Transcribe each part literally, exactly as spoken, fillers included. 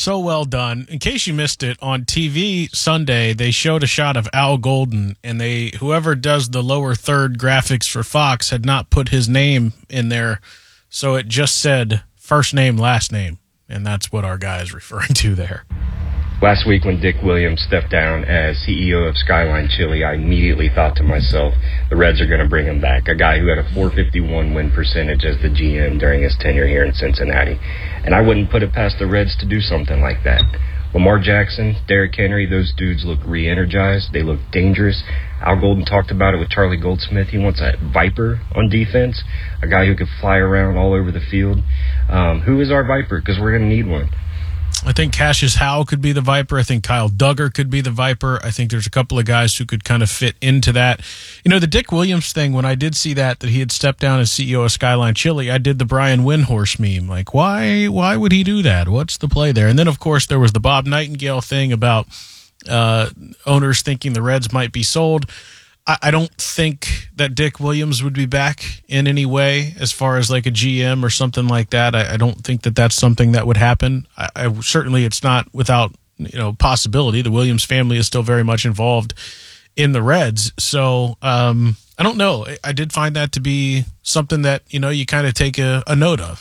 so well done. In case you missed it, on T V Sunday, they showed a shot of Al Golden, and they whoever does the lower third graphics for Fox had not put his name in there, so it just said first name, last name, and that's what our guy is referring to there. Last week when Dick Williams stepped down as C E O of Skyline Chili, I immediately thought to myself, the Reds are going to bring him back, a guy who had a four fifty-one win percentage as the G M during his tenure here in Cincinnati. And I wouldn't put it past the Reds to do something like that. Lamar Jackson, Derrick Henry, those dudes look re-energized. They look dangerous. Al Golden talked about it with Charlie Goldsmith. He wants a Viper on defense, a guy who could fly around all over the field. Um, who is our Viper? Because we're going to need one. I think Cassius Howe could be the Viper. I think Kyle Duggar could be the Viper. I think there's a couple of guys who could kind of fit into that. You know, the Dick Williams thing, when I did see that, that he had stepped down as C E O of Skyline Chili, I did the Brian Windhorst meme. Like, why why would he do that? What's the play there? And then, of course, there was the Bob Nightingale thing about uh, owners thinking the Reds might be sold. I, I don't think that Dick Williams would be back in any way as far as like a G M or something like that. I, I don't think that that's something that would happen. I, I certainly it's not without you know possibility. The Williams family is still very much involved in the Reds, so um, I don't know. I, I did find that to be something that you know you kind of take a, a note of.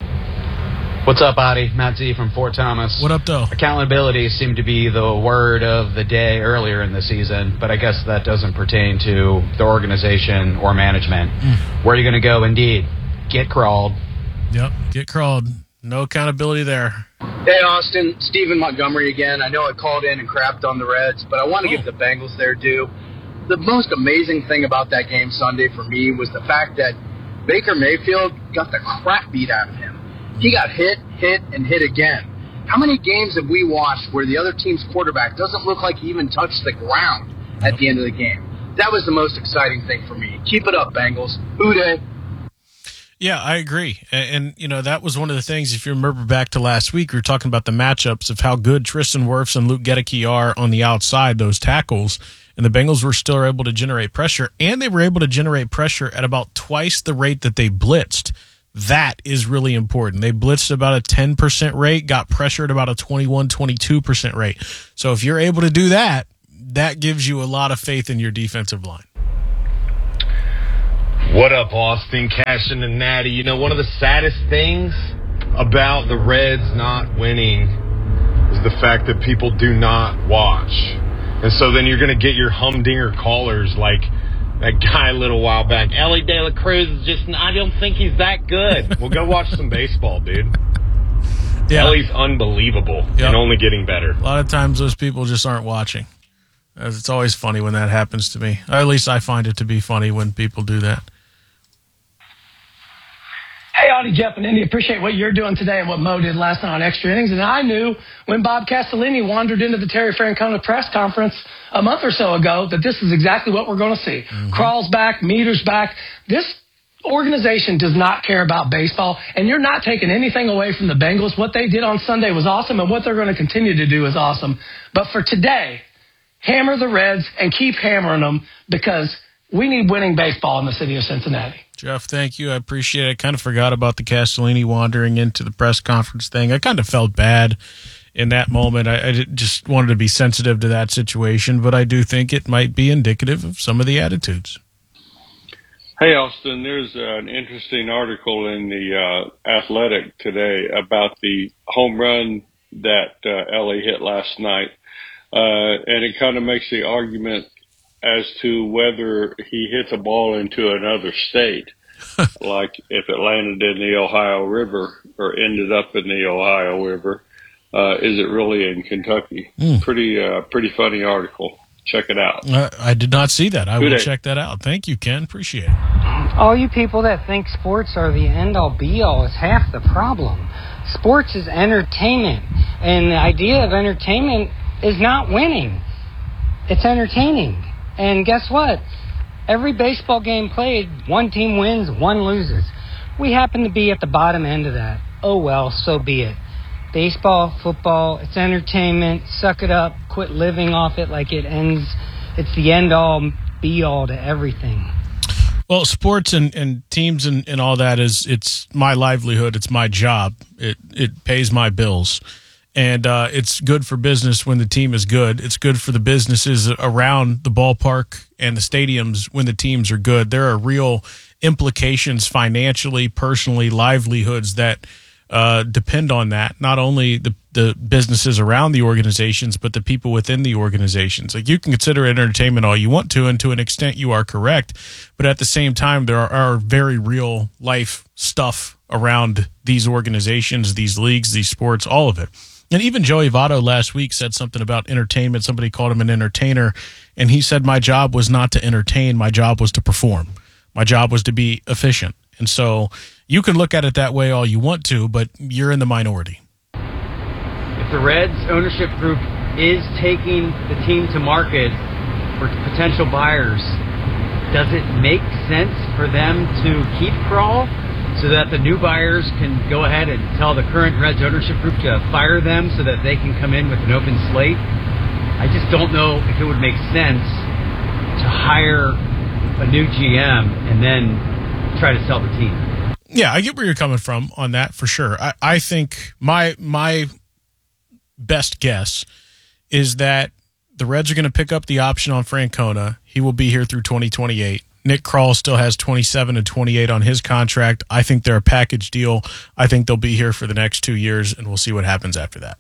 What's up, Adi? Matt Z from Fort Thomas. What up, though? Accountability seemed to be the word of the day earlier in the season, but I guess that doesn't pertain to the organization or management. Mm. Where are you going to go? Indeed, get crawled. Yep, get crawled. No accountability there. Hey, Austin. Stephen Montgomery again. I know I called in and crapped on the Reds, but I want to oh. give the Bengals their due. The most amazing thing about that game Sunday for me was the fact that Baker Mayfield got the crap beat out of him. He got hit, hit, and hit again. How many games have we watched where the other team's quarterback doesn't look like he even touched the ground at the end of the game? That was the most exciting thing for me. Keep it up, Bengals. Who dey? Yeah, I agree. And, and, you know, that was one of the things, if you remember back to last week, we were talking about the matchups of how good Tristan Wirfs and Luke Gedeke are on the outside, those tackles. And the Bengals were still able to generate pressure, and they were able to generate pressure at about twice the rate that they blitzed. That is really important. They blitzed about a ten percent rate, got pressured about a twenty-one, twenty-two percent rate. So if you're able to do that, that gives you a lot of faith in your defensive line. What up, Austin, Cashin, and Natty? You know, one of the saddest things about the Reds not winning is the fact that people do not watch. And so then you're going to get your humdinger callers like that guy a little while back. Ellie De La Cruz is just, I don't think he's that good. Well, go watch some baseball, dude. Yeah. Ellie's unbelievable yep. and only getting better. A lot of times those people just aren't watching. It's always funny when that happens to me. Or at least I find it to be funny when people do that. Hey, Audie, Jeff, and Indy, appreciate what you're doing today and what Mo did last night on Extra Innings. And I knew when Bob Castellini wandered into the Terry Francona press conference a month or so ago that this is exactly what we're going to see. Mm-hmm. Crawls back, meters back. This organization does not care about baseball, and you're not taking anything away from the Bengals. What they did on Sunday was awesome, and what they're going to continue to do is awesome. But for today, hammer the Reds and keep hammering them because we need winning baseball in the city of Cincinnati. Jeff, thank you. I appreciate it. I kind of forgot about the Castellini wandering into the press conference thing. I kind of felt bad in that moment. I, I just wanted to be sensitive to that situation, but I do think it might be indicative of some of the attitudes. Hey, Austin, there's uh, an interesting article in the uh, Athletic today about the home run that uh, Ellie hit last night, uh, and it kind of makes the argument as to whether he hits a ball into another state, like if it landed in the Ohio River or ended up in the Ohio River, uh, is it really in Kentucky? Mm. Pretty, uh, pretty funny article. Check it out. Uh, I did not see that. I Good will day. check that out. Thank you, Ken. Appreciate it. All you people that think sports are the end-all, be-all is half the problem. Sports is entertainment, and the idea of entertainment is not winning. It's entertaining. And guess what? Every baseball game played, one team wins, one loses. We happen to be at the bottom end of that. Oh, well, so be it. Baseball, football, it's entertainment. Suck it up. Quit living off it like it ends. It's the end-all, be-all to everything. Well, sports and, and teams and, and all that is, it's my livelihood. It's my job. It it pays my bills. And uh, it's good for business when the team is good. It's good for the businesses around the ballpark and the stadiums when the teams are good. There are real implications financially, personally, livelihoods that uh, depend on that. Not only the, the businesses around the organizations, but the people within the organizations. Like, you can consider it entertainment all you want to, and to an extent you are correct. But at the same time, there are, are very real life stuff around these organizations, these leagues, these sports, all of it. And even Joey Votto last week said something about entertainment. Somebody called him an entertainer, and he said, my job was not to entertain. My job was to perform. My job was to be efficient. And so you can look at it that way all you want to, but you're in the minority. If the Reds ownership group is taking the team to market for potential buyers, does it make sense for them to keep Krall so that the new buyers can go ahead and tell the current Reds ownership group to fire them so that they can come in with an open slate? I just don't know if it would make sense to hire a new G M and then try to sell the team. Yeah, I get where you're coming from on that for sure. I, I think my my best guess is that the Reds are going to pick up the option on Francona. He will be here through twenty twenty-eight. Nick Krall still has twenty-seven and twenty-eight on his contract. I think they're a package deal. I think they'll be here for the next two years, and we'll see what happens after that.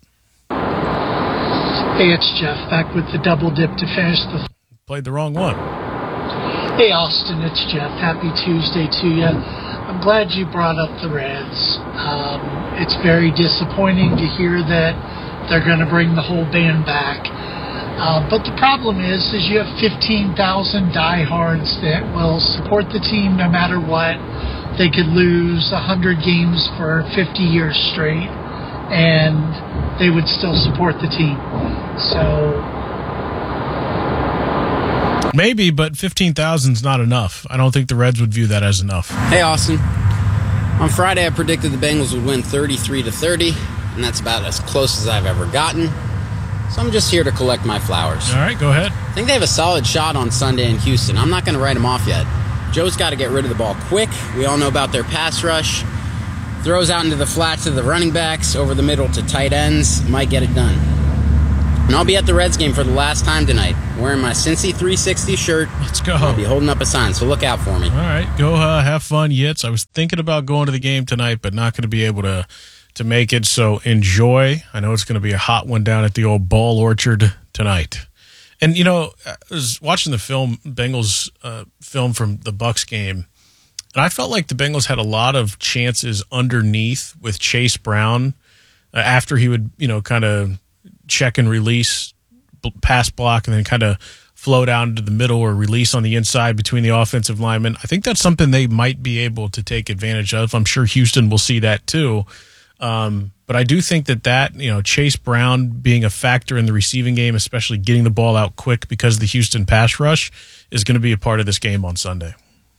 Hey, it's Jeff back with the double dip to finish the... Played the wrong one. Hey, Austin, it's Jeff. Happy Tuesday to you. I'm glad you brought up the Reds. Um, it's very disappointing to hear that they're going to bring the whole band back. Uh, but the problem is, is you have fifteen thousand diehards that will support the team no matter what. They could lose one hundred games for fifty years straight, and they would still support the team. So maybe, but fifteen thousand is not enough. I don't think the Reds would view that as enough. Hey, Austin. On Friday, I predicted the Bengals would win thirty-three to thirty, and that's about as close as I've ever gotten. So I'm just here to collect my flowers. All right, go ahead. I think they have a solid shot on Sunday in Houston. I'm not going to write them off yet. Joe's got to get rid of the ball quick. We all know about their pass rush. Throws out into the flats to the running backs, over the middle to tight ends. Might get it done. And I'll be at the Reds game for the last time tonight, wearing my Cincy three sixty shirt. Let's go. I'll be holding up a sign, so look out for me. All right, go uh, have fun, Yitz. I was thinking about going to the game tonight, but not going to be able to to make it, so enjoy. I know it's going to be a hot one down at the old Ball Orchard tonight. And, you know, I was watching the film, Bengals uh, film from the Bucs game, and I felt like the Bengals had a lot of chances underneath with Chase Brown uh, after he would, you know, kind of check and release, pass block, and then kind of flow down into the middle or release on the inside between the offensive linemen. I think that's something they might be able to take advantage of. I'm sure Houston will see that too. Um, but I do think that that, you know, Chase Brown being a factor in the receiving game, especially getting the ball out quick because of the Houston pass rush, is going to be a part of this game on Sunday.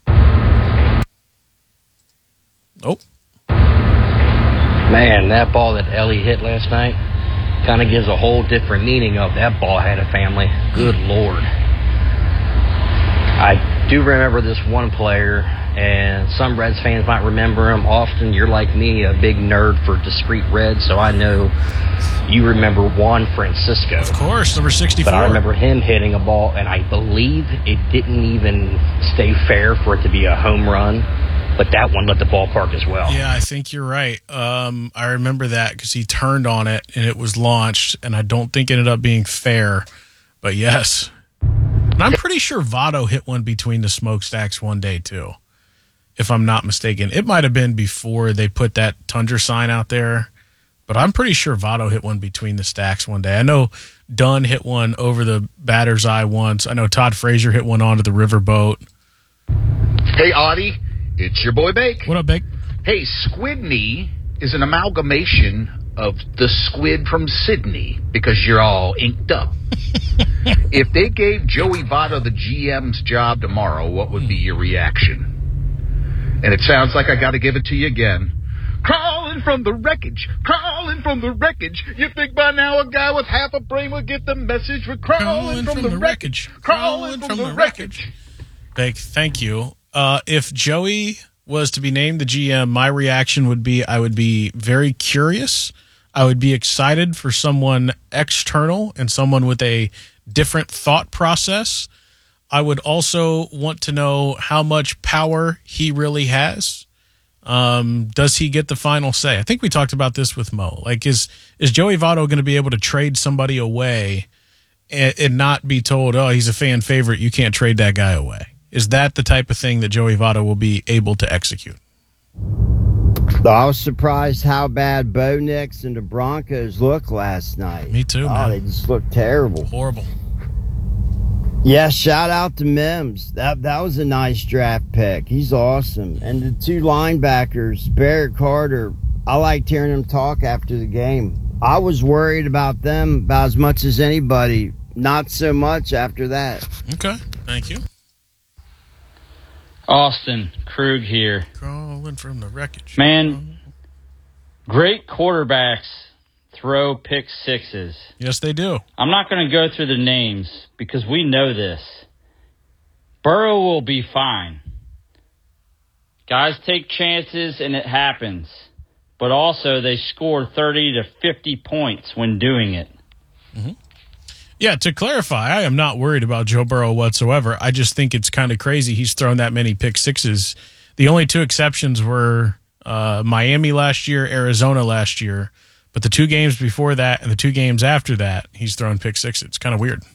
Oh. Man, that ball that Ellie hit last night kind of gives a whole different meaning of that ball had a family. Good Lord. I do remember this one player, and some Reds fans might remember him. Austin, you're like me, a big nerd for discrete Reds, so I know you remember Juan Francisco. Of course, number sixty-four. But I remember him hitting a ball, and I believe it didn't even stay fair for it to be a home run, but that one left the ballpark as well. Yeah, I think you're right. Um, I remember that because he turned on it, and it was launched, and I don't think it ended up being fair, but yes. And I'm pretty sure Votto hit one between the smokestacks one day, too, if I'm not mistaken. It might have been before they put that Tundra sign out there, but I'm pretty sure Votto hit one between the stacks one day. I know Dunn hit one over the batter's eye once. I know Todd Frazier hit one onto the riverboat. Hey, Audie, it's your boy Bake. What up, Bake? Hey, Squidney is an amalgamation of the squid from Sydney because you're all inked up. If they gave Joey Votto the G M's job tomorrow, what would be your reaction? And it sounds like I got to give it to you again. Crawling from the wreckage, crawling from the wreckage. You think by now a guy with half a brain would get the message? We're crawling, crawling from, from the, the wreckage, wreckage. Crawling from, from the, the wreckage. wreckage. Big, thank you. Uh, if Joey was to be named the G M, my reaction would be I would be very curious. I would be excited for someone external and someone with a different thought process. I would also want to know how much power he really has. Um, does he get the final say? I think we talked about this with Mo. Like, is is Joey Votto going to be able to trade somebody away and, and not be told, oh, he's a fan favorite, you can't trade that guy away? Is that the type of thing that Joey Votto will be able to execute? I was surprised how bad Bo Nix and the Broncos looked last night. Me too, oh, man. They just looked terrible. Horrible. Yeah, shout out to Mims. That that was a nice draft pick. He's awesome. And the two linebackers, Barrett Carter, I liked hearing him talk after the game. I was worried about them about as much as anybody. Not so much after that. Okay, thank you. Austin, Krug here. Crawling from the wreckage. Man, great quarterbacks throw pick sixes. Yes, they do. I'm not going to go through the names because we know this. Burrow will be fine. Guys take chances and it happens. But also they score thirty to fifty points when doing it. Mm-hmm. Yeah, to clarify, I am not worried about Joe Burrow whatsoever. I just think it's kind of crazy he's thrown that many pick sixes. The only two exceptions were uh, Miami last year, Arizona last year. But the two games before that and the two games after that, he's thrown pick sixes. It's kind of weird.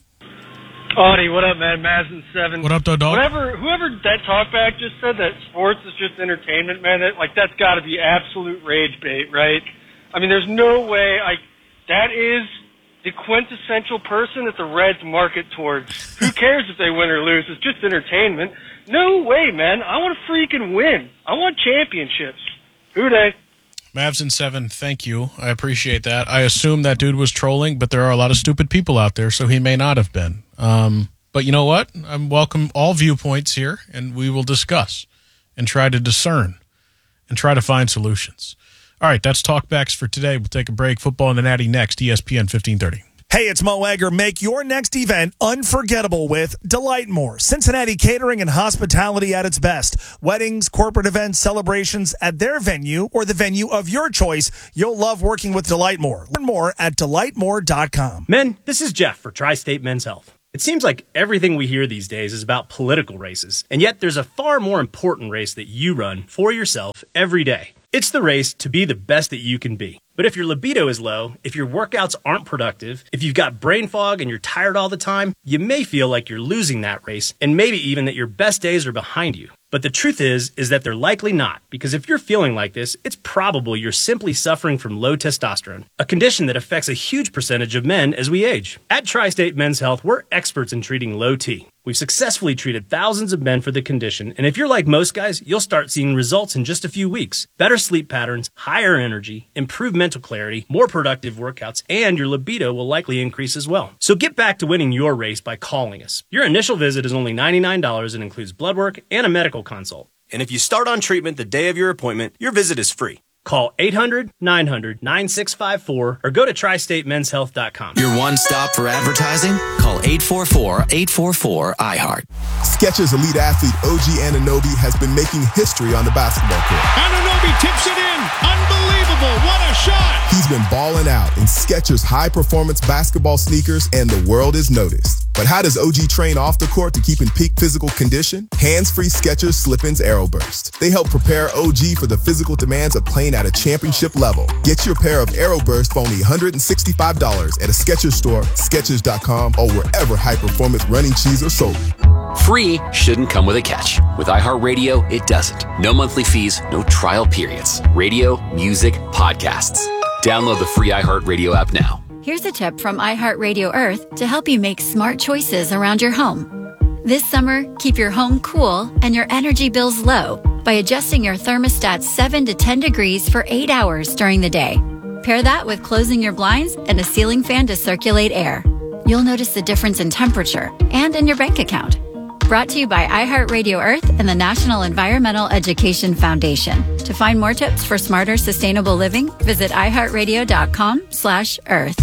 Audie, what up, man? Madsen seven. What up, dog? Whatever, whoever that talkback just said that sports is just entertainment, man. That, like that's got to be absolute rage bait, right? I mean, there's no way. Like that is the quintessential person that the Reds market towards. Who cares if they win or lose? It's just entertainment. No way, man. I want to freaking win. I want championships. Who dey? Mavs in seven, thank you. I appreciate that. I assume that dude was trolling, but there are a lot of stupid people out there, so he may not have been. Um, but you know what? I welcome all viewpoints here, and we will discuss and try to discern and try to find solutions. All right, that's Talkbacks for today. We'll take a break. Football and the Natty next, E S P N fifteen thirty. Hey, it's Mo Egger. Make your next event unforgettable with Delight More. Cincinnati catering and hospitality at its best. Weddings, corporate events, celebrations at their venue or the venue of your choice. You'll love working with Delight More. Learn more at delight more dot com. Men, this is Jeff for Tri-State Men's Health. It seems like everything we hear these days is about political races, and yet there's a far more important race that you run for yourself every day. It's the race to be the best that you can be. But if your libido is low, if your workouts aren't productive, if you've got brain fog and you're tired all the time, you may feel like you're losing that race, and maybe even that your best days are behind you. But the truth is, is that they're likely not, because if you're feeling like this, it's probable you're simply suffering from low testosterone, a condition that affects a huge percentage of men as we age. At Tri-State Men's Health, we're experts in treating low T. We've successfully treated thousands of men for the condition, and if you're like most guys, you'll start seeing results in just a few weeks. Better sleep patterns, higher energy, improved mental clarity, more productive workouts, and your libido will likely increase as well. So get back to winning your race by calling us. Your initial visit is only ninety-nine dollars and includes blood work and a medical consult. And if you start on treatment the day of your appointment, your visit is free. Call eight hundred, nine hundred, nine six five four or go to tri state men's health dot com. Your one stop for advertising? Call eight four four, eight four four, I heart. Skechers elite athlete O G Anunoby has been making history on the basketball court. Anunoby tips it in. Unbelievable. What a shot. He's been balling out in Skechers high-performance basketball sneakers, and the world is noticed. But how does O G train off the court to keep in peak physical condition? Hands-free Skechers Slip-ins Aeroburst. They help prepare O G for the physical demands of playing at a championship level. Get your pair of Aeroburst for only one hundred sixty-five dollars at a Skechers store, Skechers dot com, or wherever high-performance running shoes are sold. Free shouldn't come with a catch. With iHeartRadio, it doesn't. No monthly fees, no trial periods. Radio, music, podcasts. Download the free iHeartRadio app now. Here's a tip from iHeartRadio Earth to help you make smart choices around your home. This summer, keep your home cool and your energy bills low by adjusting your thermostat seven to ten degrees for eight hours during the day. Pair that with closing your blinds and a ceiling fan to circulate air. You'll notice the difference in temperature and in your bank account. Brought to you by iHeartRadio Earth and the National Environmental Education Foundation. To find more tips for smarter, sustainable living, visit iHeartRadio.com slash Earth.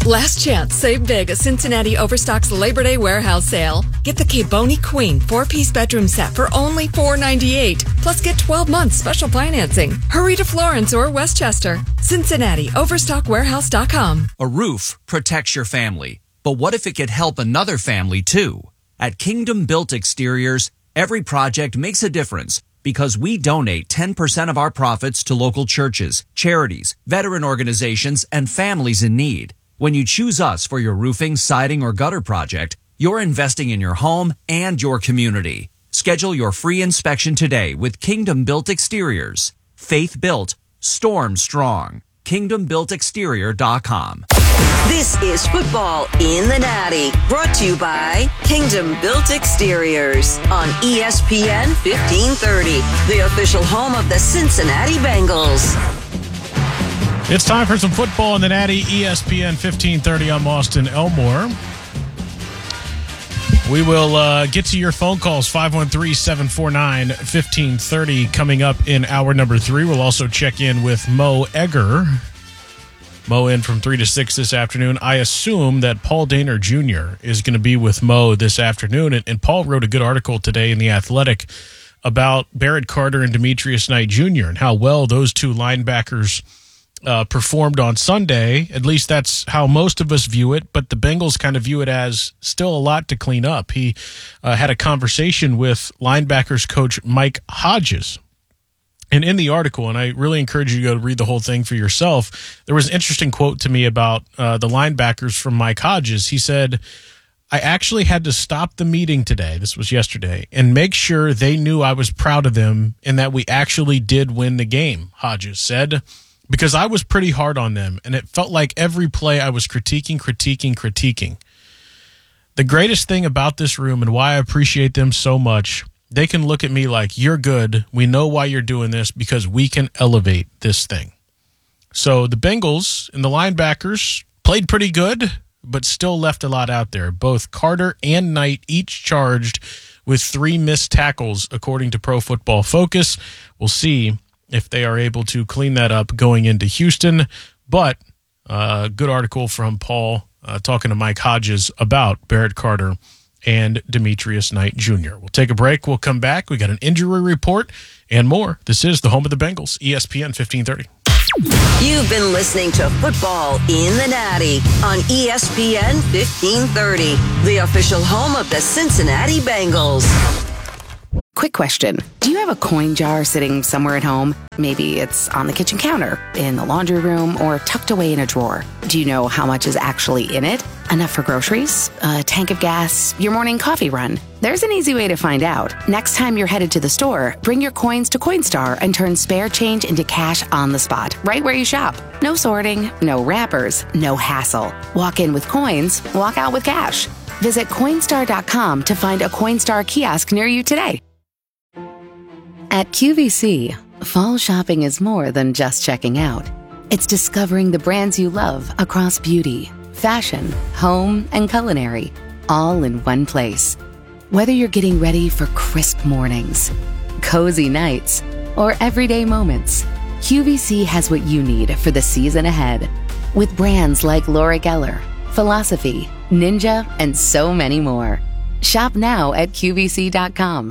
Last chance, save big at Cincinnati Overstock's Labor Day warehouse sale. Get the Kboni Queen four-piece bedroom set for only four ninety-eight. Plus get twelve months special financing. Hurry to Florence or Westchester. Cincinnati Overstock Warehouse dot com. A roof protects your family, but what if it could help another family too? At Kingdom Built Exteriors, every project makes a difference because we donate ten percent of our profits to local churches, charities, veteran organizations, and families in need. When you choose us for your roofing, siding, or gutter project, you're investing in your home and your community. Schedule your free inspection today with Kingdom Built Exteriors. Faith built, storm strong. kingdom built exterior dot com. This is Football in the Natty, brought to you by Kingdom Built Exteriors on E S P N fifteen thirty, the official home of the Cincinnati Bengals. It's time for some football in the Natty, E S P N fifteen thirty. I'm Austin Elmore. We will uh, get to your phone calls, five one three, seven four nine, one five three zero, coming up in hour number three. We'll also check in with Mo Egger. Mo in from three to six this afternoon. I assume that Paul Dehner Junior is going to be with Mo this afternoon. And, and Paul wrote a good article today in The Athletic about Barrett Carter and Demetrius Knight Junior and how well those two linebackers uh, performed on Sunday. At least that's how most of us view it, but the Bengals kind of view it as still a lot to clean up. He uh, had a conversation with linebackers coach Mike Hodges. And in the article, and I really encourage you to go read the whole thing for yourself, there was an interesting quote to me about uh, the linebackers from Mike Hodges. He said, I actually had to stop the meeting today, this was yesterday, and make sure they knew I was proud of them and that we actually did win the game, Hodges said, because I was pretty hard on them, and it felt like every play I was critiquing, critiquing, critiquing. The greatest thing about this room and why I appreciate them so much, they can look at me like, you're good. We know why you're doing this because we can elevate this thing. So the Bengals and the linebackers played pretty good, but still left a lot out there. Both Carter and Knight each charged with three missed tackles, according to Pro Football Focus. We'll see if they are able to clean that up going into Houston. But a uh, good article from Paul uh, talking to Mike Hodges about Barrett Carter and Demetrius Knight Junior We'll take a break. We'll come back. We got an injury report and more. This is the home of the Bengals, E S P N fifteen thirty. You've been listening to Football in the Natty on E S P N fifteen thirty, the official home of the Cincinnati Bengals. Quick question. Do you have a coin jar sitting somewhere at home? Maybe it's on the kitchen counter, in the laundry room, or tucked away in a drawer. Do you know how much is actually in it? Enough for groceries? A tank of gas? Your morning coffee run? There's an easy way to find out. Next time you're headed to the store, bring your coins to Coinstar and turn spare change into cash on the spot, right where you shop. No sorting, no wrappers, no hassle. Walk in with coins, walk out with cash. Visit Coinstar dot com to find a Coinstar kiosk near you today. At Q V C, fall shopping is more than just checking out. It's discovering the brands you love across beauty, fashion, home, and culinary, all in one place. Whether you're getting ready for crisp mornings, cozy nights, or everyday moments, Q V C has what you need for the season ahead. With brands like Laura Geller, Philosophy, Ninja, and so many more. Shop now at Q V C dot com.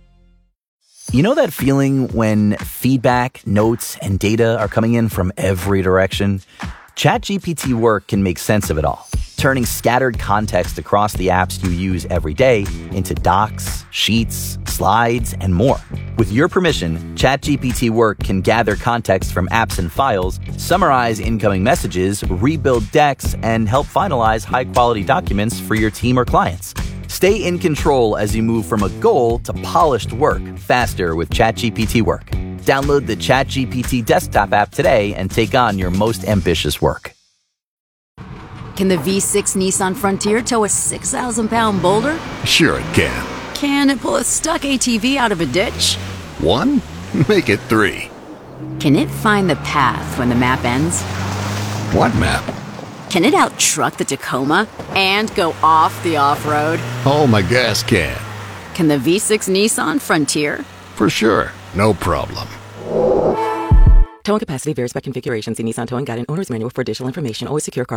You know that feeling when feedback, notes, and data are coming in from every direction? ChatGPT Work can make sense of it all, turning scattered context across the apps you use every day into docs, sheets, slides, and more. With your permission, ChatGPT Work can gather context from apps and files, summarize incoming messages, rebuild decks, and help finalize high-quality documents for your team or clients. Stay in control as you move from a goal to polished work faster with ChatGPT Work. Download the ChatGPT desktop app today and take on your most ambitious work. Can the V six Nissan Frontier tow a six thousand pound boulder? Sure it can. Can it pull a stuck A T V out of a ditch? One? Make it three. Can it find the path when the map ends? What map? Can it out-truck the Tacoma and go off the off-road? Oh, my gas can. Can the V six Nissan Frontier? For sure. No problem. Towing capacity varies by configuration. See Nissan Towing Guide and Owner's Manual for additional information. Always secure cargo.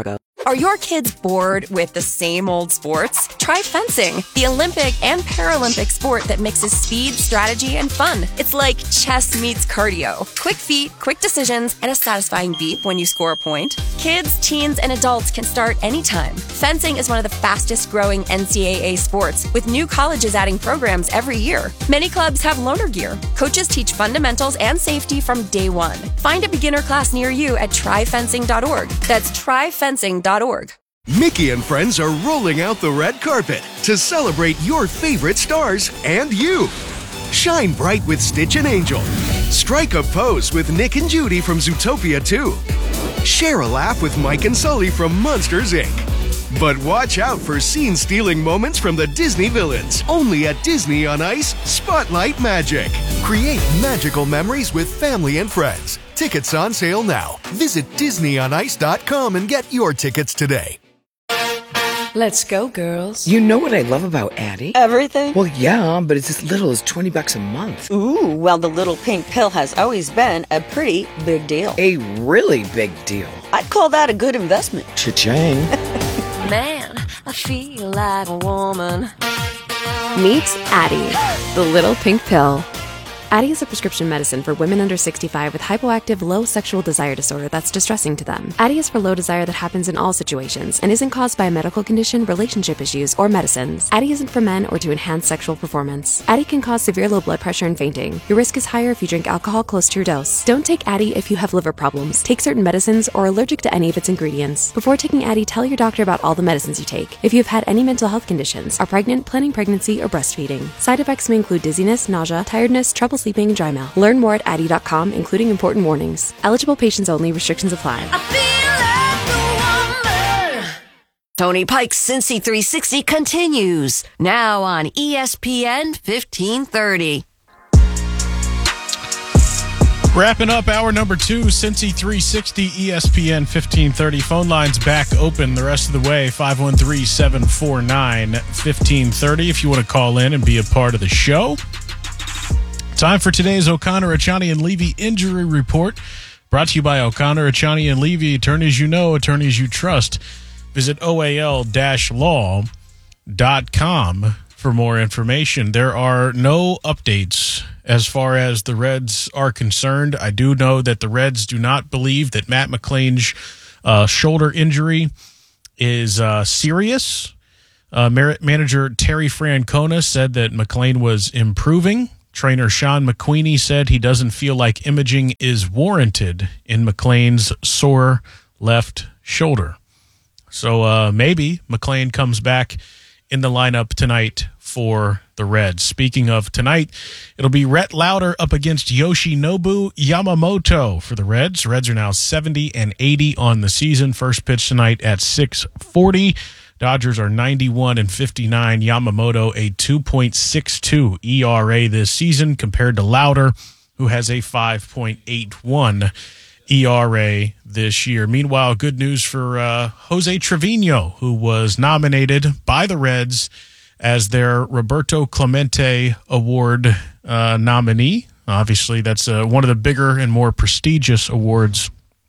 Are your kids bored with the same old sports? Try fencing, the Olympic and Paralympic sport that mixes speed, strategy, and fun. It's like chess meets cardio. Quick feet, quick decisions, and a satisfying beep when you score a point. Kids, teens, and adults can start anytime. Fencing is one of the fastest growing N C double A sports, with new colleges adding programs every year. Many clubs have loaner gear. Coaches teach fundamentals and safety from day one. Find a beginner class near you at try fencing dot org. That's try fencing dot org. Mickey and friends are rolling out the red carpet to celebrate your favorite stars and you. Shine bright with Stitch and Angel. Strike a pose with Nick and Judy from Zootopia two. Share a laugh with Mike and Sully from Monsters, Incorporated. But watch out for scene-stealing moments from the Disney villains. Only at Disney on Ice, Spotlight Magic. Create magical memories with family and friends. Tickets on sale now. Visit disney on ice dot com and get your tickets today. Let's go, girls. You know what I love about Addie? Everything? Well, yeah, but it's as little as twenty bucks a month. Ooh, well, the little pink pill has always been a pretty big deal. A really big deal. I'd call that a good investment. Cha-ching. Man, I feel like a woman. Meet Addie, the little pink pill. Addie is a prescription medicine for women under sixty-five with hypoactive low sexual desire disorder that's distressing to them. Addie is for low desire that happens in all situations and isn't caused by a medical condition, relationship issues, or medicines. Addie isn't for men or to enhance sexual performance. Addie can cause severe low blood pressure and fainting. Your risk is higher if you drink alcohol close to your dose. Don't take Addie if you have liver problems, take certain medicines, or are allergic to any of its ingredients. Before taking Addie, tell your doctor about all the medicines you take. If you have had any mental health conditions, are pregnant, planning pregnancy, or breastfeeding. Side effects may include dizziness, nausea, tiredness, trouble sleeping, and dry mouth. Learn more at addie dot com, including important warnings. Eligible patients only. Restrictions apply. Tony Pike's Cincy three sixty continues now on E S P N fifteen thirty. Wrapping up hour number two, Cincy three sixty, E S P N fifteen thirty. Phone lines back open the rest of the way, five one three, seven four nine, one five three zero if you want to call in and be a part of the show. Time for today's O'Connor, Achani, and Levy injury report. Brought to you by O'Connor, Achani, and Levy, attorneys you know, attorneys you trust. Visit O A L law dot com for more information. There are no updates as far as the Reds are concerned. I do know that the Reds do not believe that Matt McLain's uh, shoulder injury is uh, serious. Uh, manager Terry Francona said that McLain was improving. Trainer Sean McQueenie said he doesn't feel like imaging is warranted in McLain's sore left shoulder. So uh, maybe McLain comes back in the lineup tonight for the Reds. Speaking of tonight, it'll be Rhett Lauder up against Yoshinobu Yamamoto for the Reds. Reds are now seventy and eighty on the season. First pitch tonight at six forty. Dodgers are ninety-one and fifty-nine. Yamamoto a two point six two E R A this season compared to Lauder, who has a five point eight one E R A this year. Meanwhile, good news for uh, Jose Trevino, who was nominated by the Reds as their Roberto Clemente Award uh, nominee. Obviously, that's uh, one of the bigger and more prestigious awards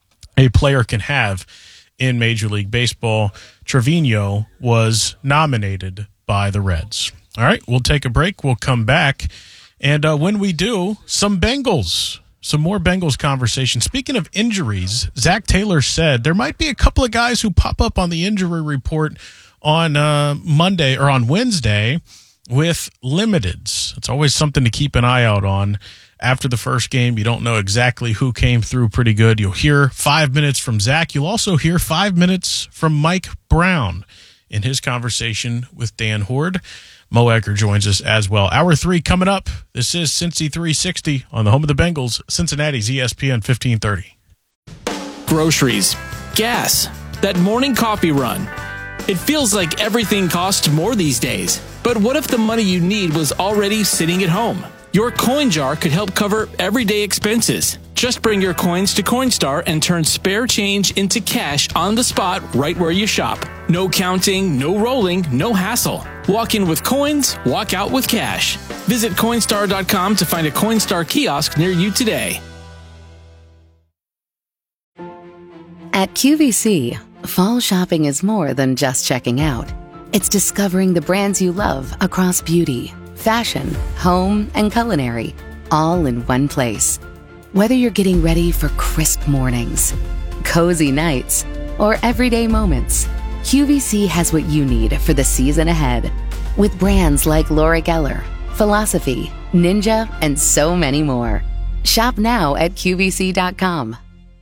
a player can have in Major League Baseball. Trevino was nominated by the Reds. All right, we'll take a break. We'll come back. And uh, when we do, some Bengals, some more Bengals conversation. Speaking of injuries, Zach Taylor said there might be a couple of guys who pop up on the injury report on uh, Monday or on Wednesday with limiteds. It's always something to keep an eye out on. After the first game, you don't know exactly who came through pretty good. You'll hear five minutes from Zach. You'll also hear five minutes from Mike Brown in his conversation with Dan Hoard. Mo Egger joins us as well. Hour three coming up. This is Cincy three sixty on the home of the Bengals, Cincinnati's E S P N fifteen thirty. Groceries, gas, that morning coffee run. It feels like everything costs more these days. But what if the money you need was already sitting at home? Your coin jar could help cover everyday expenses. Just bring your coins to Coinstar and turn spare change into cash on the spot right where you shop. No counting, no rolling, no hassle. Walk in with coins, walk out with cash. Visit Coinstar dot com to find a Coinstar kiosk near you today. At Q V C, Fall shopping is more than just checking out. It's discovering the brands you love across beauty, fashion, home, and culinary, all in one place. Whether you're getting ready for crisp mornings, cozy nights, or everyday moments, Q V C has what you need for the season ahead. With brands like Laura Geller, Philosophy, Ninja, and so many more. Shop now at Q V C dot com.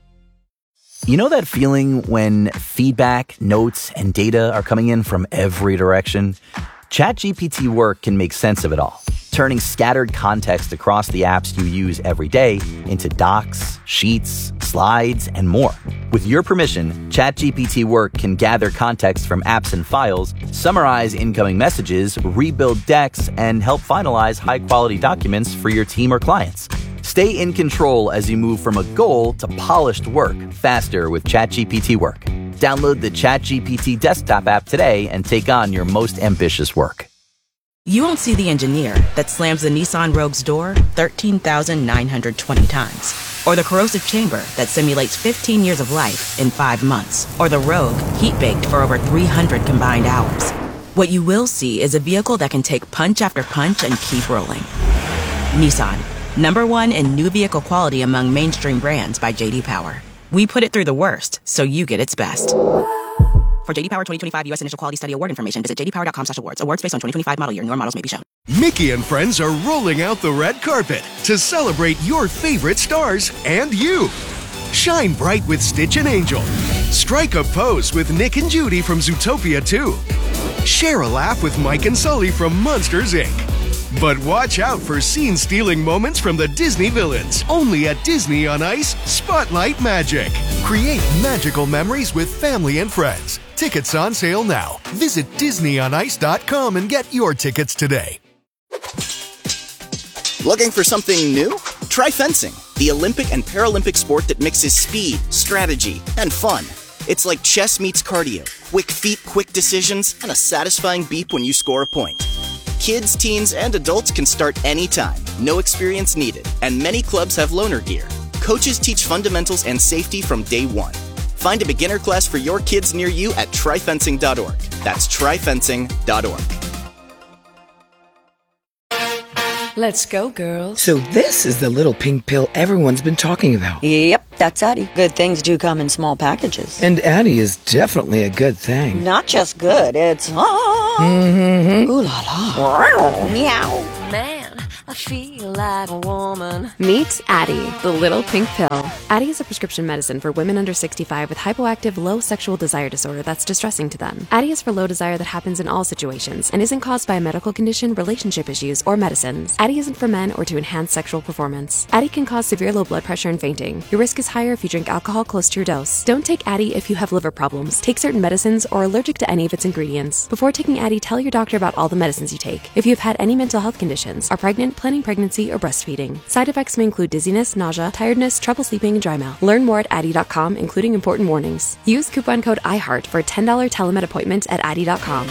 You know that feeling when feedback, notes, and data are coming in from every direction? ChatGPT Work can make sense of it all, turning scattered context across the apps you use every day into docs, sheets, slides, and more. With your permission, ChatGPT Work can gather context from apps and files, summarize incoming messages, rebuild decks, and help finalize high-quality documents for your team or clients. Stay in control as you move from a goal to polished work faster with ChatGPT Work. Download the ChatGPT desktop app today and take on your most ambitious work. You won't see the engineer that slams the Nissan Rogue's door thirteen thousand nine hundred twenty times, or the corrosive chamber that simulates fifteen years of life in five months, or the Rogue heat-baked for over three hundred combined hours. What you will see is a vehicle that can take punch after punch and keep rolling. Nissan, number one in new vehicle quality among mainstream brands by J D Power. We put it through the worst, so you get its best. For J D Power twenty twenty-five U S Initial Quality Study Award information, visit j d power dot com slash awards. Awards based on twenty twenty-five model year. Newer models may be shown. Mickey and friends are rolling out the red carpet to celebrate your favorite stars and you. Shine bright with Stitch and Angel. Strike a pose with Nick and Judy from Zootopia two. Share a laugh with Mike and Sully from Monsters, Incorporated. But watch out for scene-stealing moments from the Disney villains. Only at Disney on Ice, Spotlight Magic. Create magical memories with family and friends. Tickets on sale now. Visit disney on ice dot com and get your tickets today. Looking for something new? Try fencing, the Olympic and Paralympic sport that mixes speed, strategy, and fun. It's like chess meets cardio. Quick feet, quick decisions, and a satisfying beep when you score a point. Kids, teens, and adults can start anytime. No experience needed. And many clubs have loaner gear. Coaches teach fundamentals and safety from day one. Find a beginner class for your kids near you at try fencing dot org. That's try fencing dot org. Let's go, girls. So this is the little pink pill everyone's been talking about. Yep, that's Addie. Good things do come in small packages. And Addie is definitely a good thing. Not just good, it's... Ah. Mm-hmm. Ooh la la. Meow. Man, I feel like a woman. Meet Addie, the little pink pill. Addie is a prescription medicine for women under sixty-five with hypoactive low sexual desire disorder that's distressing to them. Addie is for low desire that happens in all situations and isn't caused by a medical condition, relationship issues, or medicines. Addie isn't for men or to enhance sexual performance. Addie can cause severe low blood pressure and fainting. Your risk is higher if you drink alcohol close to your dose. Don't take Addie if you have liver problems, take certain medicines, or are allergic to any of its ingredients. Before taking Addie, tell your doctor about all the medicines you take. If you have had any mental health conditions, are pregnant, planning pregnancy, or breastfeeding. Side effects may include dizziness, nausea, tiredness, trouble sleeping, and dry mouth. Learn more at addie dot com, including important warnings. Use coupon code iHeart for a ten dollars telemed appointment at addie dot com.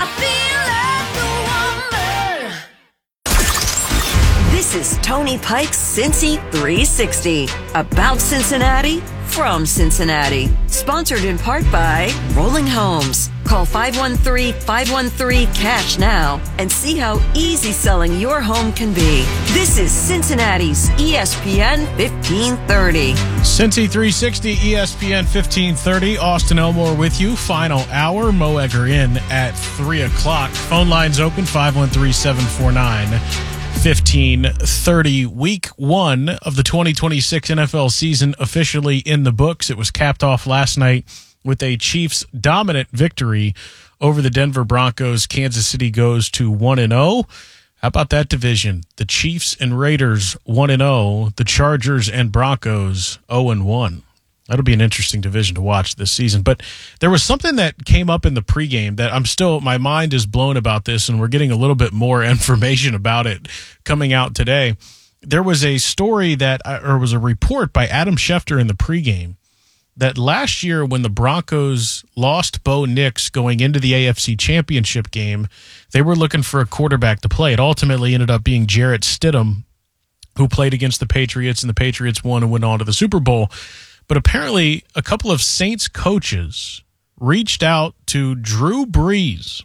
This is Tony Pike's Cincy three sixty. About Cincinnati, from Cincinnati. Sponsored in part by Rolling Homes. Call five one three, five one three, cash now and see how easy selling your home can be. This is Cincinnati's E S P N fifteen thirty. Cincy three sixty, E S P N fifteen thirty. Austin Elmore with you. Final hour. Mo Egger in at three o'clock. Phone lines open, five one three, seven four nine, fifteen thirty. Week one of the twenty twenty-six N F L season officially in the books. It was capped off last night with a Chiefs dominant victory over the Denver Broncos. Kansas City goes to one and oh. How about that division? The Chiefs and Raiders one and oh. The Chargers and Broncos oh and one. That'll be an interesting division to watch this season. But there was something that came up in the pregame that I'm still, my mind is blown about this, and we're getting a little bit more information about it coming out today. There was a story that, or was a report by Adam Schefter in the pregame that last year when the Broncos lost Bo Nix going into the A F C Championship game, they were looking for a quarterback to play. It ultimately ended up being Jarrett Stidham, who played against the Patriots, and the Patriots won and went on to the Super Bowl. But apparently a couple of Saints coaches reached out to Drew Brees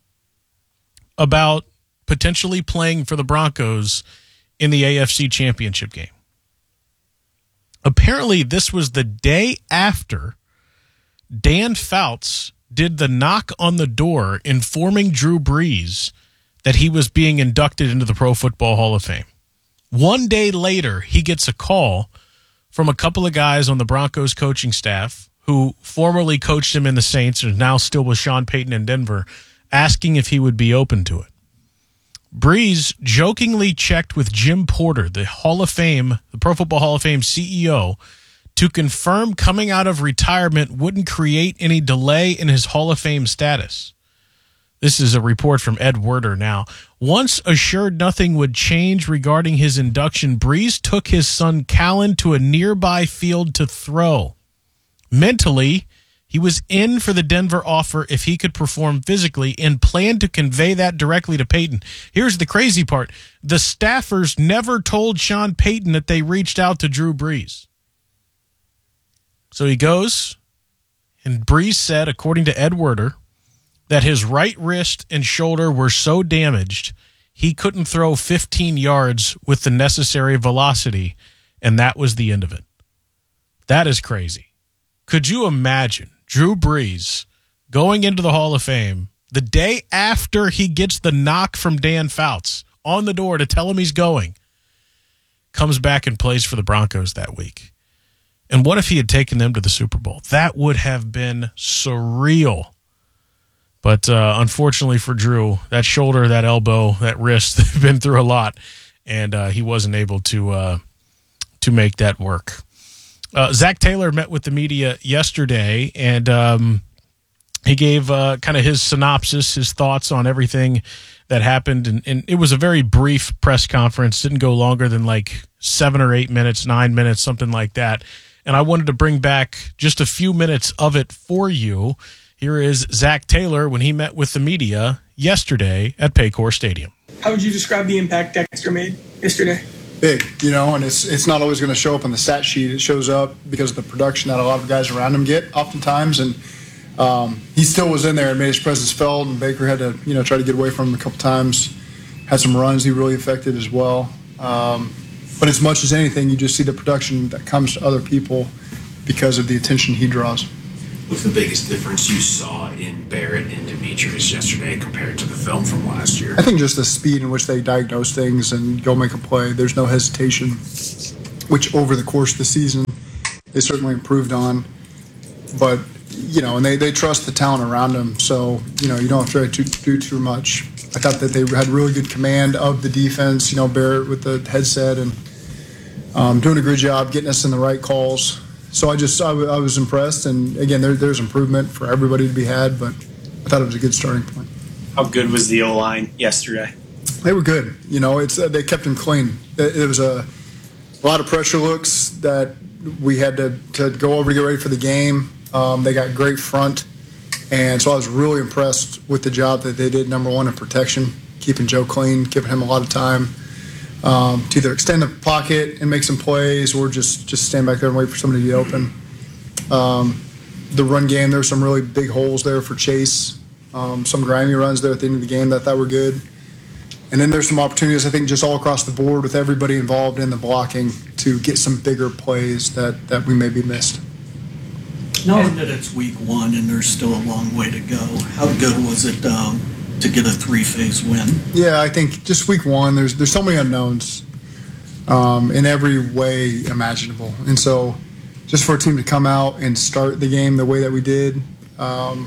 about potentially playing for the Broncos in the A F C Championship game. Apparently, this was the day after Dan Fouts did the knock on the door informing Drew Brees that he was being inducted into the Pro Football Hall of Fame. One day later, he gets a call from a couple of guys on the Broncos coaching staff who formerly coached him in the Saints and now still with Sean Payton in Denver, asking if he would be open to it. Brees jokingly checked with Jim Porter, the Hall of Fame, the Pro Football Hall of Fame C E O, to confirm coming out of retirement wouldn't create any delay in his Hall of Fame status. This is a report from Ed Werder now. Once assured nothing would change regarding his induction, Brees took his son Callan to a nearby field to throw. Mentally, he was in for the Denver offer if he could perform physically and planned to convey that directly to Payton. Here's the crazy part. The staffers never told Sean Payton that they reached out to Drew Brees. So he goes, and Brees said, according to Ed Werder, that his right wrist and shoulder were so damaged he couldn't throw fifteen yards with the necessary velocity, and that was the end of it. That is crazy. Could you imagine Drew Brees going into the Hall of Fame the day after he gets the knock from Dan Fouts on the door to tell him he's going, comes back and plays for the Broncos that week? And what if he had taken them to the Super Bowl? That would have been surreal. But uh, unfortunately for Drew, that shoulder, that elbow, that wrist, they've been through a lot, and uh, he wasn't able to uh, to make that work. Uh, Zach Taylor met with the media yesterday, and um, he gave uh, kind of his synopsis, his thoughts on everything that happened, and, and it was a very brief press conference. Didn't go longer than like seven or eight minutes, nine minutes, something like that. And I wanted to bring back just a few minutes of it for you. Here is Zach Taylor when he met with the media yesterday at Paycor Stadium. How would you describe the impact Dexter made yesterday? Big, you know, and it's it's not always going to show up on the stat sheet. It shows up because of the production that a lot of guys around him get oftentimes. And um, he still was in there and made his presence felt, and Baker had to, you know, try to get away from him a couple times. Had some runs he really affected as well. Um, but as much as anything, you just see the production that comes to other people because of the attention he draws. What's the biggest difference you saw in Barrett and Demetrius yesterday compared to the film from last year? I think just the speed in which they diagnose things and go make a play. There's no hesitation, which over the course of the season they certainly improved on. But, you know, and they, they trust the talent around them, so, you know, you don't have to try to do too much. I thought that they had really good command of the defense, you know, Barrett with the headset and um, doing a good job getting us in the right calls. So I just I, w- I was impressed, and again, there, there's improvement for everybody to be had, but I thought it was a good starting point. How good was the O-line yesterday? They were good. You know, it's uh, they kept him clean. It, it was a, a lot of pressure looks that we had to, to go over to get ready for the game. Um, they got great front, and so I was really impressed with the job that they did, number one, in protection, keeping Joe clean, giving him a lot of time. Um, to either extend the pocket and make some plays or just, just stand back there and wait for somebody to get open. Um, the run game, there were some really big holes there for Chase. Um, some grimy runs there at the end of the game that I thought were good. And then there's some opportunities, I think, just all across the board with everybody involved in the blocking to get some bigger plays that, that we maybe missed. Knowing that it's week one and there's still a long way to go, how good was it um, to get a three-phase win? Yeah, I think just week one, there's there's so many unknowns um, in every way imaginable. And so just for a team to come out and start the game the way that we did, um,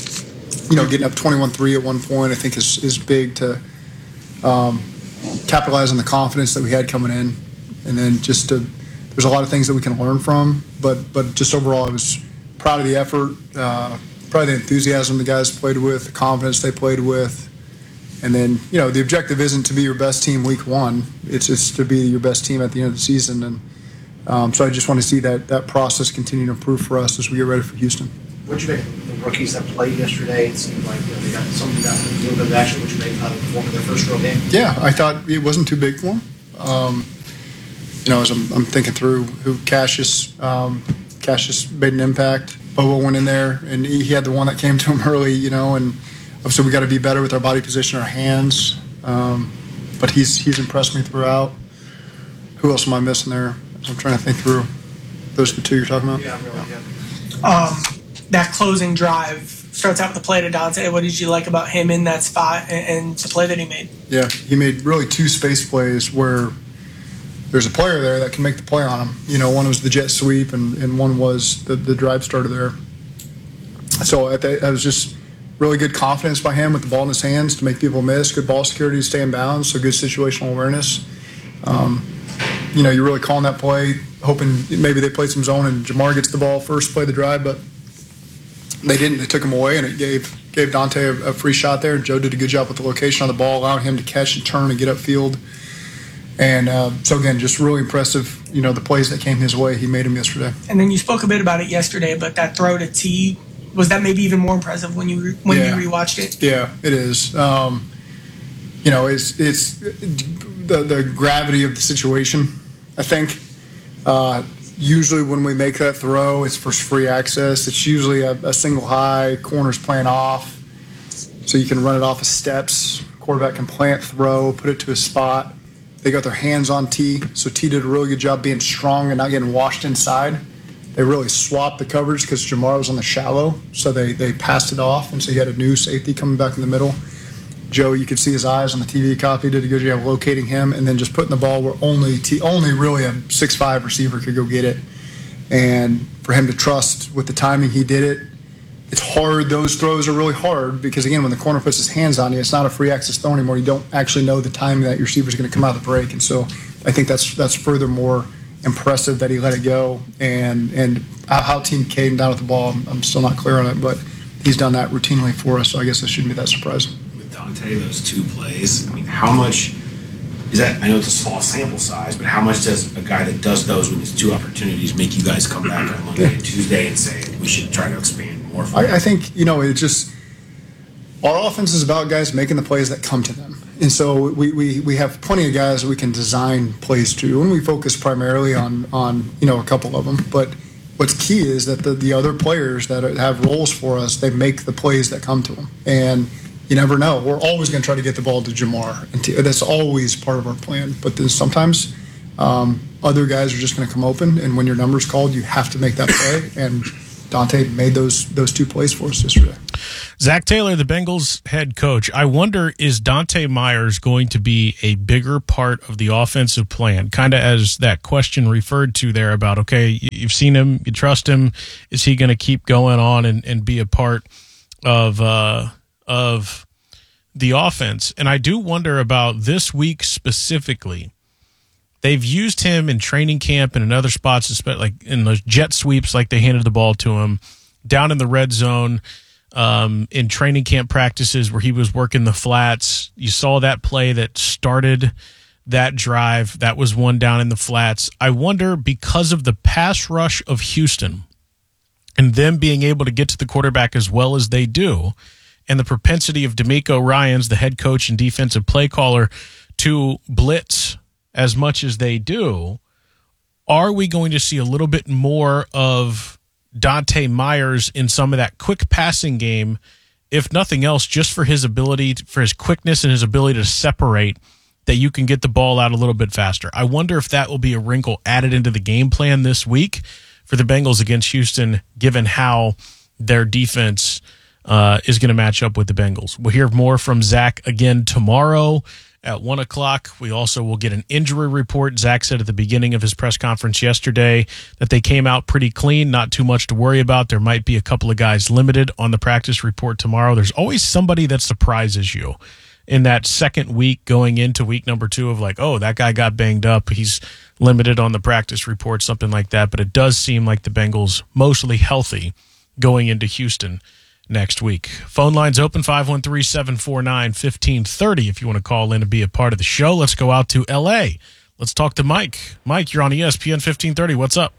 you know, getting up twenty-one three at one point, I think is, is big to um, capitalize on the confidence that we had coming in. And then just to, there's a lot of things that we can learn from, but but just overall I was proud of the effort, uh, probably the enthusiasm the guys played with, the confidence they played with. And then, you know, the objective isn't to be your best team week one. It's it's to be your best team at the end of the season. And um, so I just want to see that that process continue to improve for us as we get ready for Houston. What did you make of the rookies that played yesterday? It seemed like, you know, they got some got a little bit of action. What you make out of the form of their first real game? Yeah, I thought it wasn't too big for them. Um, you know, as I'm, I'm thinking through who Cassius, um, Cassius made an impact. Bobo went in there, and he had the one that came to him early, you know, and obviously we got to be better with our body position, our hands. Um, but he's he's impressed me throughout. Who else am I missing there? I'm trying to think through. Those are the two you're talking about? Yeah, really, yeah. Um, that closing drive starts out with the play to Dante. What did you like about him in that spot and, and the play that he made? Yeah, he made really two space plays where there's a player there that can make the play on him. You know, one was the jet sweep and, and one was the, the drive starter there. So I th- that was just really good confidence by him with the ball in his hands to make people miss, good ball security to stay in bounds, so good situational awareness. Um, you know, you're really calling that play, hoping maybe they played some zone and Jamar gets the ball first, play the drive, but they didn't. They took him away, and it gave gave Dante a, a free shot there. Joe did a good job with the location on the ball, allowing him to catch and turn and get upfield. And uh, so, again, just really impressive, you know, the plays that came his way. He made them yesterday. And then you spoke a bit about it yesterday, but that throw to T, was that maybe even more impressive when you when yeah. you rewatched it? Yeah, it is. Um, you know, it's it's the, the gravity of the situation, I think. Uh, usually when we make that throw, it's for free access. It's usually a, a single high, corner's playing off, so you can run it off of steps. Quarterback can plant, throw, put it to a spot. They got their hands on T, so T did a really good job being strong and not getting washed inside. They really swapped the coverage because Jamar was on the shallow, so they, they passed it off, and so he had a new safety coming back in the middle. Joe, you could see his eyes on the T V copy, did a good job locating him, and then just putting the ball where only T, only really a six five receiver could go get it. And for him to trust with the timing he did it, it's hard. Those throws are really hard because, again, when the corner puts his hands on you, it's not a free access throw anymore. You don't actually know the timing that your receiver is going to come out of the break. And so I think that's that's furthermore impressive that he let it go. And, and how team came down with the ball, I'm, I'm still not clear on it, but he's done that routinely for us, so I guess it shouldn't be that surprising. Dante, those two plays, I mean, how much is that? I know it's a small sample size, but how much does a guy that does those when there's two opportunities make you guys come back on Monday and Tuesday and say, we should try to expand more? I, I think, you know, it just, our offense is about guys making the plays that come to them. And so we, we, we have plenty of guys that we can design plays to, and we focus primarily on, on you know, a couple of them. But what's key is that the, the other players that have roles for us, they make the plays that come to them. And you never know. We're always going to try to get the ball to Jamar. And to, that's always part of our plan. But then sometimes um, other guys are just going to come open, and when your number's called, you have to make that play. And Dante made those those two plays for us yesterday. Zach Taylor, the Bengals head coach. I wonder, is Dante Myers going to be a bigger part of the offensive plan? Kind of as that question referred to there about, okay, you've seen him, you trust him. Is he going to keep going on and, and be a part of uh, – of the offense? And I do wonder about this week specifically. They've used him in training camp and in other spots, like in those jet sweeps, like they handed the ball to him, down in the red zone, um, in training camp practices where he was working the flats. You saw that play that started that drive. That was one down in the flats. I wonder, because of the pass rush of Houston and them being able to get to the quarterback as well as they do, and the propensity of D'Amico Ryans, the head coach and defensive play caller, to blitz as much as they do, are we going to see a little bit more of Dante Myers in some of that quick passing game, if nothing else, just for his ability, for his quickness and his ability to separate, that you can get the ball out a little bit faster? I wonder if that will be a wrinkle added into the game plan this week for the Bengals against Houston, given how their defense Uh, is going to match up with the Bengals. We'll hear more from Zach again tomorrow at one o'clock. We also will get an injury report. Zach said at the beginning of his press conference yesterday that they came out pretty clean, not too much to worry about. There might be a couple of guys limited on the practice report tomorrow. There's always somebody that surprises you in that second week going into week number two of like, oh, that guy got banged up. He's limited on the practice report, something like that. But it does seem like the Bengals mostly healthy going into Houston next week. Phone lines open, five one three, seven four nine, one five three zero if you want to call in and be a part of the show. Let's go out to L A. Let's talk to Mike. Mike, you're on E S P N fifteen thirty. What's up?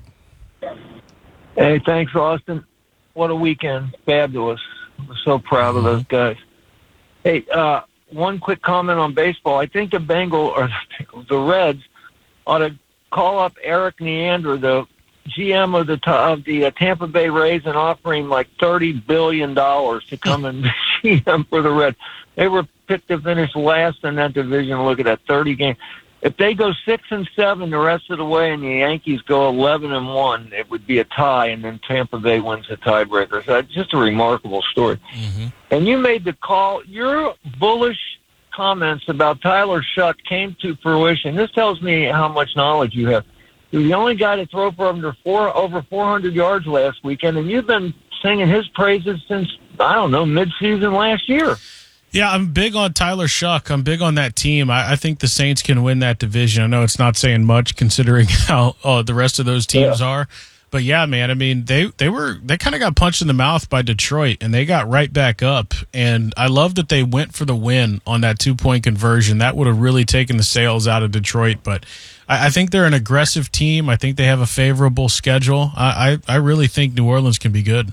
Hey, thanks, Austin. What a weekend. Fabulous. I'm so proud of those guys. Hey, uh, one quick comment on baseball. I think the Bengal or the Reds ought to call up Eric Neander, the G M of the of the uh, Tampa Bay Rays and offering like thirty billion dollars to come and G M for the Reds. They were picked to finish last in that division. Look at that, thirty games. If they go six and seven the rest of the way, and the Yankees go eleven and one, it would be a tie, and then Tampa Bay wins the tiebreaker. So it's just a remarkable story. Mm-hmm. And you made the call. Your bullish comments about Tyler Shuck came to fruition. This tells me how much knowledge you have. You're the only guy to throw for under four over four hundred yards last weekend, and you've been singing his praises since I don't know mid-season last year. Yeah, I'm big on Tyler Shuck. I'm big on that team. I, I think the Saints can win that division. I know it's not saying much considering how uh, the rest of those teams yeah. are. But, yeah, man, I mean, they, they were they kind of got punched in the mouth by Detroit, and they got right back up. And I love that they went for the win on that two-point conversion. That would have really taken the sails out of Detroit. But I, I think they're an aggressive team. I think they have a favorable schedule. I, I, I really think New Orleans can be good.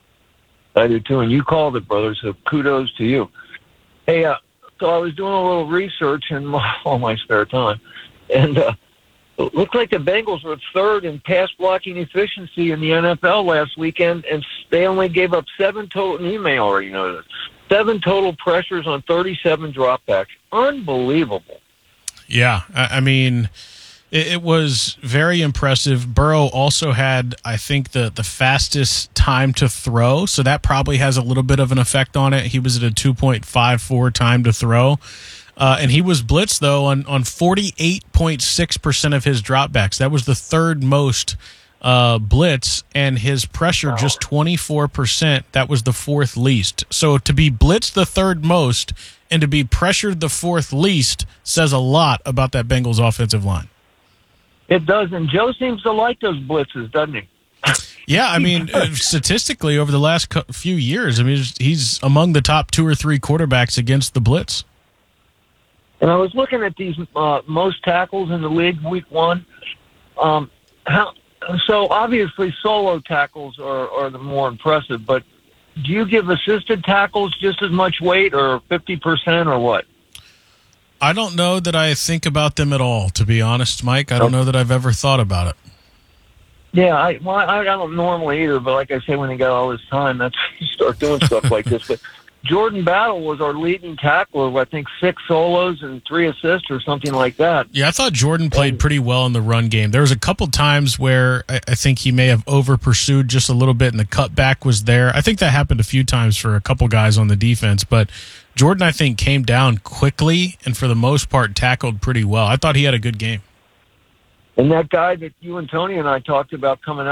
I do, too. And you called it, brother, so kudos to you. Hey, uh, so I was doing a little research in my, all my spare time, and uh, it looked like the Bengals were third in pass blocking efficiency in the N F L last weekend, and they only gave up seven total, you may already know this, seven total pressures on thirty-seven dropbacks. Unbelievable. Yeah, I, I mean, it, it was very impressive. Burrow also had, I think, the, the fastest time to throw, so that probably has a little bit of an effect on it. He was at a two point five four time to throw. Uh, and he was blitzed, though, on, on forty-eight point six percent of his dropbacks. That was the third most uh, blitz, and his pressure wow. just twenty-four percent. That was the fourth least. So to be blitzed the third most and to be pressured the fourth least says a lot about that Bengals offensive line. It does, and Joe seems to like those blitzes, doesn't he? Yeah, I mean, statistically, over the last few years, I mean, he's among the top two or three quarterbacks against the blitz. And I was looking at these uh, most tackles in the league week one. Um, how, so obviously solo tackles are, are the more impressive, but do you give assisted tackles just as much weight or fifty percent or what? I don't know that I think about them at all, to be honest, Mike. I don't know that I've ever thought about it. Yeah, I, well, I, I don't normally either, but like I say, when you got all this time, that's you start doing stuff like this. But Jordan Battle was our leading tackler with, I think, six solos and three assists or something like that. Yeah, I thought Jordan played pretty well in the run game. There was a couple times where I, I think he may have over-pursued just a little bit, and the cutback was there. I think that happened a few times for a couple guys on the defense, but Jordan, I think, came down quickly and for the most part tackled pretty well. I thought he had a good game. And that guy that you and Tony and I talked about coming out